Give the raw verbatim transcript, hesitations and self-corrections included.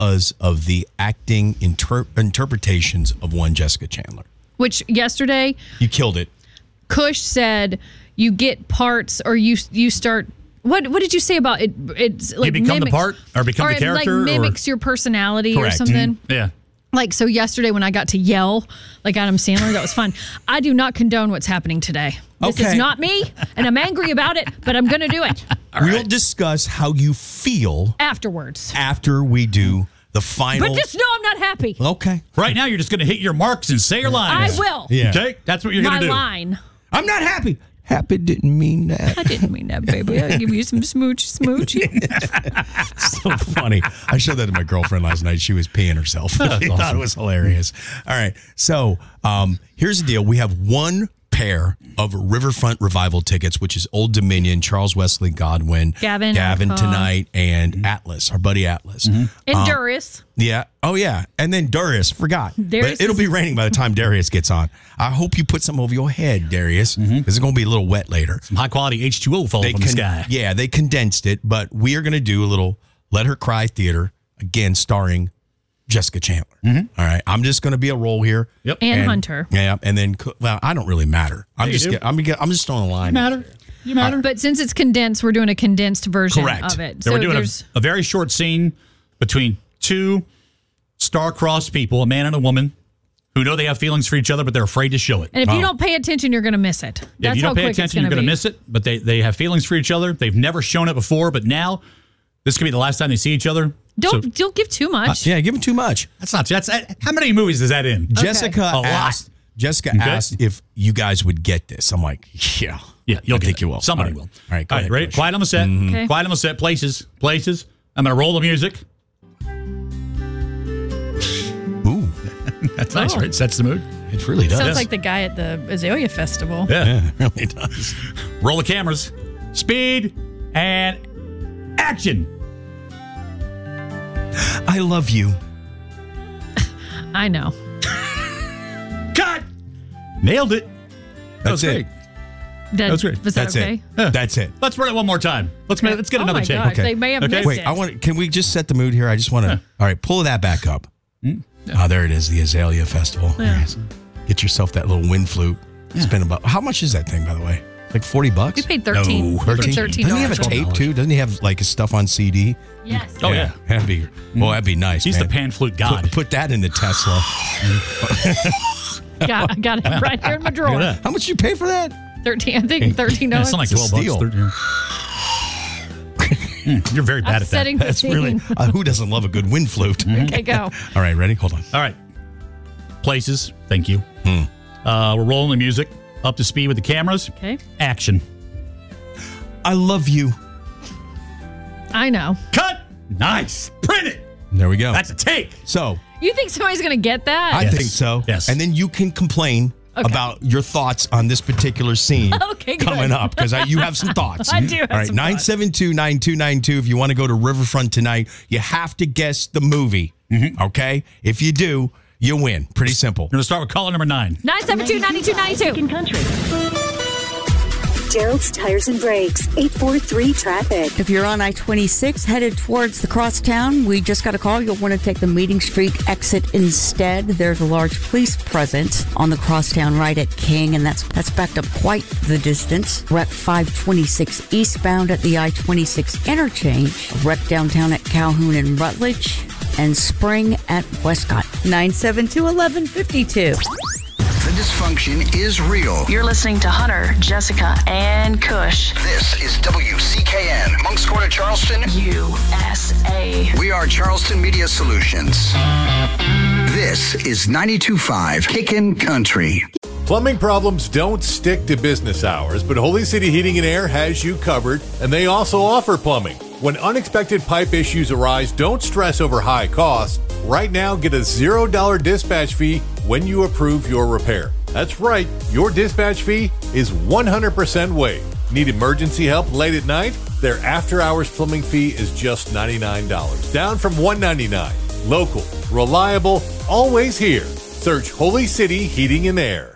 because of the acting inter- interpretations of one Jessica Chandler. Which yesterday, you killed it. Kush said you get parts, or you you start. What what did you say about it? It's like you become mimics, the part, or become or the character, it like mimics or? your personality Correct. or something. Mm-hmm. Yeah. Like, so yesterday when I got to yell like Adam Sandler, that was fun. I do not condone what's happening today. This Okay. is not me, and I'm angry about it, but I'm going to do it. We'll right. discuss how you feel afterwards. After we do the final. But just know I'm not happy. Okay. Right now, you're just going to hit your marks and say your lines. I will. Yeah. Okay? That's what you're going to do. My line. I'm not happy. Happy didn't mean that. I didn't mean that, baby. I'll give you some smooch, smooch. So funny. I showed that to my girlfriend last night. She was peeing herself. She awesome. thought it was hilarious. All right. So um, here's the deal. We have one pair of Riverfront Revival tickets, which is Old Dominion, Charles Wesley Godwin, Gavin, Gavin uh, tonight, and mm-hmm. Atlas, our buddy Atlas. Mm-hmm. And um, Darius. Yeah. Oh, yeah. And then Darius. Forgot. Darius but it'll is- be raining by the time Darius gets on. I hope you put some over your head, Darius, because mm-hmm. it's going to be a little wet later. Some high-quality H two O fall They from con- the sky. Yeah, they condensed it, but we are going to do a little Let Her Cry theater, again, starring Jessica Chandler. Mm-hmm. All right. I'm just going to be a role here. Yep. And, and Hunter. Yeah. And then, well, I don't really matter. I'm Yeah, just you do. get, I'm, get, I'm just throwing a line. You matter. You matter. Uh, but since it's condensed, we're doing a condensed version Correct. of it. So, So we're doing a, there's a very short scene between two star-crossed people, a man and a woman, who know they have feelings for each other, but they're afraid to show it. and if Oh. you don't pay attention, you're going to miss it. That's if you how don't pay quick it's attention, you're going going to to miss it. But they, they have feelings for each other. They've never shown it before, but now this could be the last time they see each other. Don't So- don't give too much. Yeah, give him too much. That's not. That's how many movies is that in? Jessica A lot. asked. Jessica Okay. asked if you guys would get this. I'm like, yeah, Yeah, you'll I get think it. you will. Somebody All right. will. All right, go All ahead, right, ready? Kush. Quiet on the set. Okay. Quiet on the set. Places. Places. I'm going to roll the music. Ooh, That's nice, Oh. right? Sets the mood. it really does. Sounds like the guy at the Azalea Festival. Yeah. Yeah, it really does. Roll the cameras. Speed and action. I love you. I know. Cut. Nailed it. That That's was it. great. That, That's great. Was that That's okay? it. Yeah. That's it. Let's run it one more time. Let's let's get Oh another my take. gosh, Okay. They may have Okay. missed Wait, it. I want. Can we just set the mood here? I just want to. All right, pull that back up. Oh, there it is, the Azalea Festival. There it is. Get yourself that little wind flute. Spend about. How much is that thing, by the way? Like forty bucks. We paid thirteen. No, We paid thirteen. thirteen Doesn't he have a dollars. tape too? Doesn't he have like his stuff on C D? Yes. Oh, yeah. that'd be. Well, that'd be nice. He's man. the pan flute god. Put, put that in the Tesla. Got, got it right here in my Look at drawer. that. How much you pay for that? Thirteen. I think thirteen Yeah, dollars. it's not like It's a twelve steal. bucks. thirteen. Mm, you're very bad I'm at that. setting the That's scene. really. Uh, who doesn't love a good wind flute? Okay, go. All right, ready? Hold on. All right. Places. Thank you. Hmm. Uh, we're rolling the music up to speed with the cameras. Okay. Action. I love you. I know. Cut. Nice. Print it. There we go. That's a take. So You think somebody's going to get that? I Yes. think so. Yes. And then you can complain Okay. about your thoughts on this particular scene Okay, good. coming up because you have some thoughts. I do have All right, some nine seven two, nine two nine two. If you want to go to Riverfront tonight, you have to guess the movie. Mm-hmm. Okay? If you do, you win. Pretty simple. We're going to start with caller number nine. nine seven two, nine two nine two. Country. Gerald's Tires and Brakes, eight four three traffic. If you're on I twenty-six headed towards the crosstown, we just got a call. You'll want to take the Meeting Street exit instead. There's a large police presence on the crosstown right at King, and that's that's backed up quite the distance. Wreck five twenty-six eastbound at the I twenty-six interchange. Wreck downtown at Calhoun and Rutledge, and Spring at Westcott. nine seven two, eleven fifty-two. The dysfunction is real. You're listening to Hunter, Jessica, and Kush. This is W C K N, Monk's Corner, Charleston, U S A. We are Charleston Media Solutions. This is ninety-two point five Kickin' Country. Plumbing problems don't stick to business hours, but Holy City Heating and Air has you covered, and they also offer plumbing. When unexpected pipe issues arise, don't stress over high costs. Right now, get a zero dollar dispatch fee when you approve your repair. That's right, your dispatch fee is one hundred percent waived. Need emergency help late at night? Their after-hours plumbing fee is just ninety-nine dollars, down from one hundred ninety-nine dollars. Local, reliable, always here. Search Holy City Heating and Air.